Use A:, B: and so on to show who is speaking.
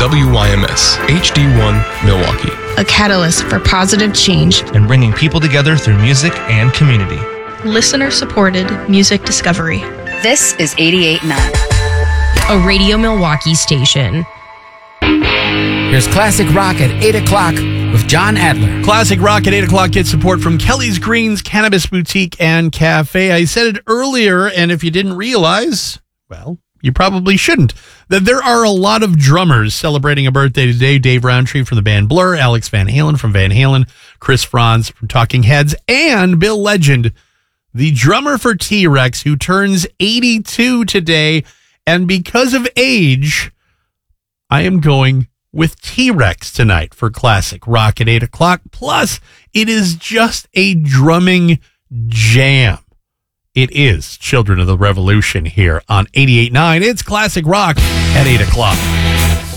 A: WYMS HD1 Milwaukee.
B: A catalyst for positive change
C: and bringing people together through music and community.
D: Listener-supported music discovery.
E: This is 88.9.
F: A Radio Milwaukee station.
G: Here's Classic Rock at 8 o'clock with John Adler.
H: Classic Rock at 8 o'clock gets support from Kelly's Greens Cannabis Boutique and Cafe. I said it earlier, and if you didn't realize, well, you probably shouldn't, that there are a lot of drummers celebrating a birthday today. Dave Roundtree from the band Blur, Alex Van Halen from Van Halen, Chris Franz from Talking Heads, and Bill Legend, the drummer for T-Rex, who turns 82 today. And because of age, I am going with T-Rex tonight for Classic Rock at 8 o'clock. Plus, it is just a drumming jam. It is Children of the Revolution here on 88.9. It's Classic Rock at 8 o'clock.